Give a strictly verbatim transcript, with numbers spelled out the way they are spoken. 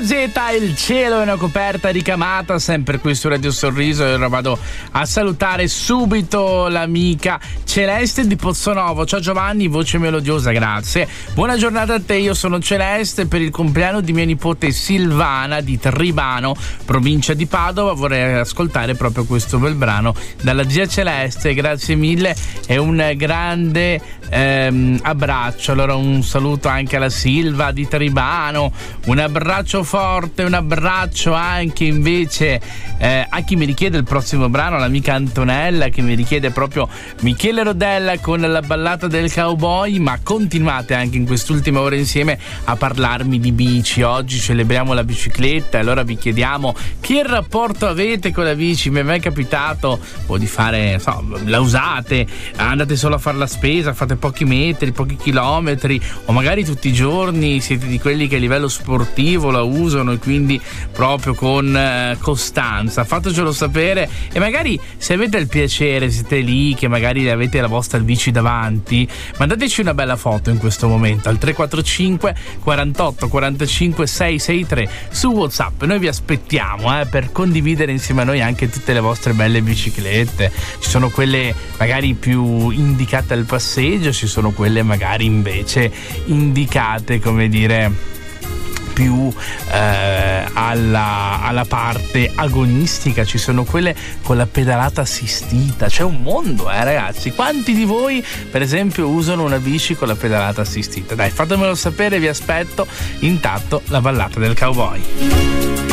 Z, il cielo è una coperta ricamata, sempre qui su Radio Sorriso. E ora vado a salutare subito l'amica Celeste di Pozzonovo. Ciao Giovanni, voce melodiosa, grazie. Buona giornata a te, io sono Celeste. Per il compleanno di mia nipote Silvana di Tribano, provincia di Padova, vorrei ascoltare proprio questo bel brano dalla zia Celeste. Grazie mille e un grande ehm, abbraccio. Allora un saluto anche alla Silva di Tribano, un abbraccio forte, un abbraccio anche invece eh, a chi mi richiede il prossimo brano, l'amica Antonella che mi richiede proprio Michele Rodella con la ballata del cowboy. Ma continuate anche in quest'ultima ora insieme a parlarmi di bici. Oggi celebriamo la bicicletta e allora vi chiediamo che rapporto avete con la bici. Mi è mai capitato o di fare, so, la usate, andate solo a fare la spesa, fate pochi metri, pochi chilometri, o magari tutti i giorni siete di quelli che a livello sportivo la usano e quindi proprio con eh, costanza. Fatecelo sapere e magari se avete il piacere, siete lì che magari avete la vostra bici davanti, mandateci una bella foto in questo momento al tre quattro cinque quarantotto quarantacinque seicentosessantatré su WhatsApp. Noi vi aspettiamo eh, per condividere insieme a noi anche tutte le vostre belle biciclette. Ci sono quelle magari più indicate al passeggio, ci sono quelle magari invece indicate, come dire, più eh, alla, alla parte agonistica. Ci sono quelle con la pedalata assistita. C'è un mondo, eh ragazzi. Quanti di voi per esempio usano una bici con la pedalata assistita? Dai, fatemelo sapere, vi aspetto. Intanto la ballata del cowboy.